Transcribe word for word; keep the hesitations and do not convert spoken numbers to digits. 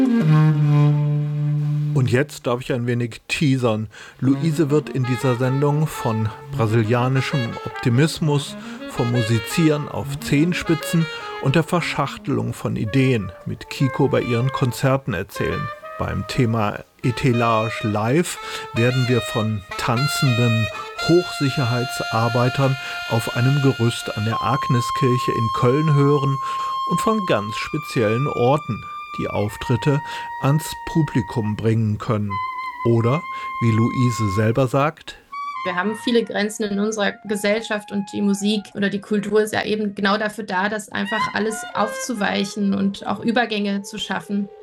Und jetzt darf ich ein wenig teasern. Luise wird in dieser Sendung von brasilianischem Optimismus, vom Musizieren auf Zehenspitzen und der Verschachtelung von Ideen mit Kiko bei ihren Konzerten erzählen. Beim Thema Etalage Live werden wir von tanzenden Hochsicherheitsarbeitern auf einem Gerüst an der Agneskirche in Köln hören und von ganz speziellen Orten, die Auftritte ans Publikum bringen können. Oder, wie Luise selber sagt: Wir haben viele Grenzen in unserer Gesellschaft und die Musik oder die Kultur ist ja eben genau dafür da, das einfach alles aufzuweichen und auch Übergänge zu schaffen.